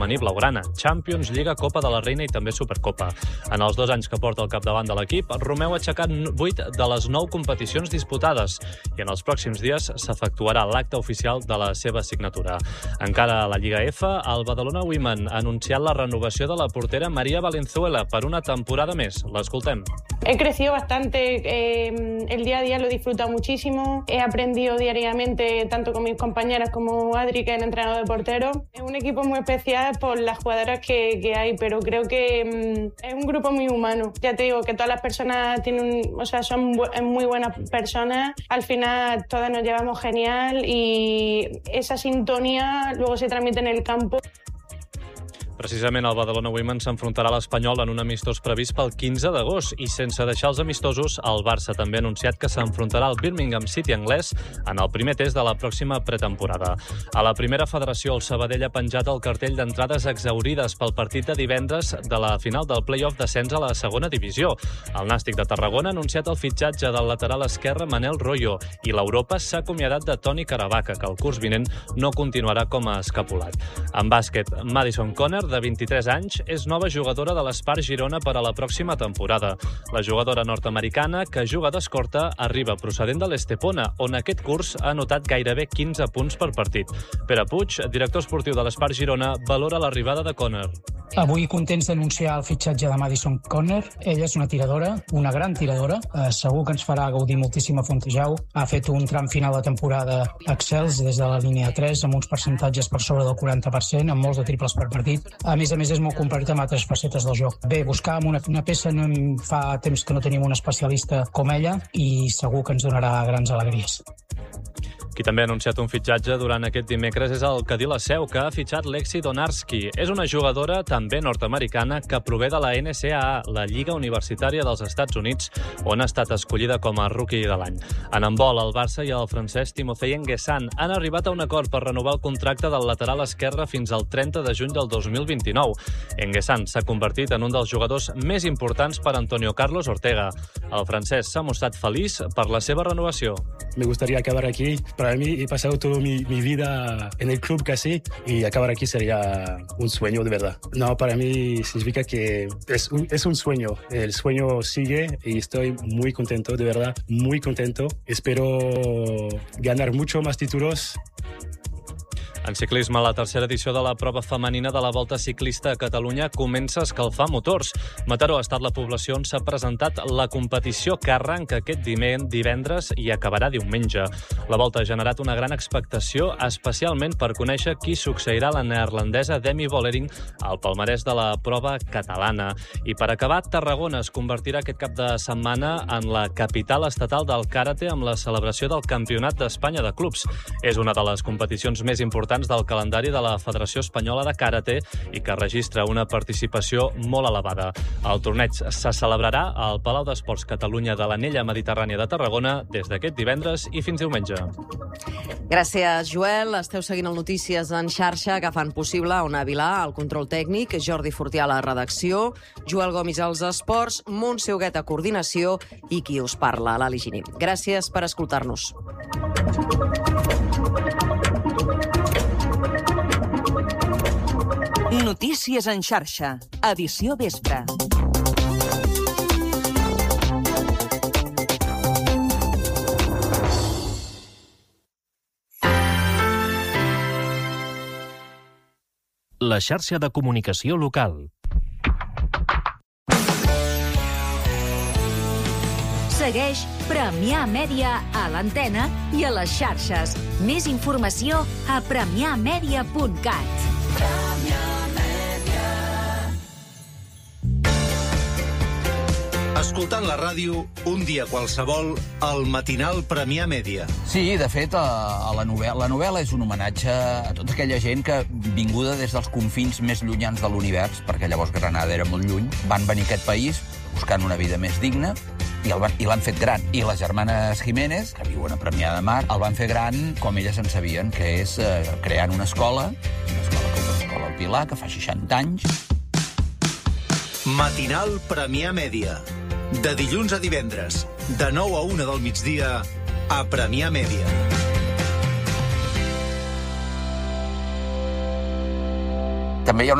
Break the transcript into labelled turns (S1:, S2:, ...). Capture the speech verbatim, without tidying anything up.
S1: femení blaugrana, Champions, Lliga, Copa de la Reina i també Supercopa. En els dos anys que porta al capdavant de l'equip, Romeu ha aixecat vuit de les nou competicions disputades i en els pròxims dies s'efectuarà l'acte oficial de la seva signatura. Encara a la Lliga F, el Badalona Women ha anunciat la renovació de la portera María Valenzuela per una temporada més. L'escoltem.
S2: He crecido bastante, eh, el día a día lo he disfrutado muchísimo, he aprendido diariamente tanto con mis compañeras como Adri, que es el entrenador de porteros. Es un equipo muy especial por las jugadoras que, que hay, pero creo que mmm, es un grupo muy humano. Ya te digo que todas las personas tienen, o sea, son bu- muy buenas personas. Al final todas nos llevamos genial y esa sintonía luego se transmite en el campo.
S1: Precisament el Badalona Women s'enfrontarà a l'Espanyol en un amistós previst pel quinze d'agost i sense deixar els amistosos, el Barça també ha anunciat que s'enfrontarà al Birmingham City anglès en el primer test de la pròxima pretemporada. A la primera federació, el Sabadell ha penjat el cartell d'entrades exaurides pel partit de divendres de la final del play-off d'ascens a la segona divisió. El Nàstic de Tarragona ha anunciat el fitxatge del lateral esquerre Manel Royo i l'Europa s'ha acomiadat de Toni Caravaca, que el curs vinent no continuarà com a escapulat. En bàsquet, Madison Conner, de vint-i-tres anys, és nova jugadora de l'Espart Girona per a la pròxima temporada. La jugadora nord-americana, que juga d'escorta, arriba procedent de l'Estepona, on aquest curs ha anotat gairebé quinze punts per partit. Pere Puig, director esportiu de l'Espart Girona, valora l'arribada de Conner.
S3: Avui contents d'anunciar el fitxatge de Madison Conner. Ella és una tiradora, una gran tiradora. Eh, segur que ens farà gaudir moltíssim a Fontejau. Ha fet un tram final de temporada excels des de la línia tres, amb uns percentatges per sobre del quaranta per cent, amb molts de triples per partit. A més a més, és molt completa amb altres facetes del joc. Bé, buscàvem una, una peça, no em fa temps que no tenim un especialista com ella i segur que ens donarà grans alegries.
S1: Qui també ha anunciat un fitxatge durant aquest dimecres és el Cadí la Seu, que ha fitxat Lexi Donarski. És una jugadora també nord-americana que prové de la N C A A, la Lliga Universitària dels Estats Units, on ha estat escollida com a rookie de l'any. En handbol, el Barça i el francès Timofey Nguessan han arribat a un acord per renovar el contracte del lateral esquerre fins al trenta de juny del dos mil vint-i-nou. Nguessan s'ha convertit en un dels jugadors més importants per Antonio Carlos Ortega. El francès s'ha mostrat feliç per la seva renovació.
S4: Me gustaría acabar aquí. Para mí he pasado toda mi, mi vida en el club casi y acabar aquí sería un sueño de verdad. No, para mí significa que es un, es un sueño. El sueño sigue y estoy muy contento, de verdad, muy contento. Espero ganar mucho más títulos.
S1: En ciclisme, la tercera edició de la prova femenina de la Volta Ciclista a Catalunya comença a escalfar motors. Mataró ha estat la població on s'ha presentat la competició que arranca aquest divendres i acabarà diumenge. La Volta ha generat una gran expectació, especialment per conèixer qui succeirà la neerlandesa Demi Vollering al palmarès de la prova catalana. I per acabar, Tarragona es convertirà aquest cap de setmana en la capital estatal del karate amb la celebració del Campionat d'Espanya de Clubs. És una de les competicions més importants del calendari de la Federació Espanyola de Karate i que registra una participació molt elevada. El torneig se celebrarà al Palau d'Esports Catalunya de l'Anella Mediterrània de Tarragona des d'aquest divendres i fins diumenge.
S5: Gràcies, Joel. Esteu seguint el Notícies en xarxa que fan possible Ona Vilà, el control tècnic, Jordi Fortià a la redacció, Joel Gomis als esports, Montse Huguet a coordinació i qui us parla, l'Ali Gini. Gràcies per escoltar-nos.
S6: Notícies en xarxa, edició vespre.
S7: La xarxa de comunicació local.
S8: Segueix Premià Mèdia a l'antena i a les xarxes. Més informació a premià mèdia punt cat.
S9: Escoltant la ràdio, un dia qualsevol, el matinal Premià Mèdia.
S10: Sí, de fet, a, a la novel·la, la novel·la és un homenatge a tota aquella gent que, vinguda des dels confins més llunyans de l'univers, perquè llavors Granada era molt lluny, van venir a aquest país buscant una vida més digna i el van, i l'han fet gran. I les germanes Jiménez, que viuen a Premià de Mar, el van fer gran com elles en sabien, que és eh, creant una escola, una escola com l'escola al Pilar, que fa seixanta anys.
S9: Matinal Premià Mèdia. De dilluns a divendres, de nou a una del migdia, a Premià Mèdia.
S10: també hi ha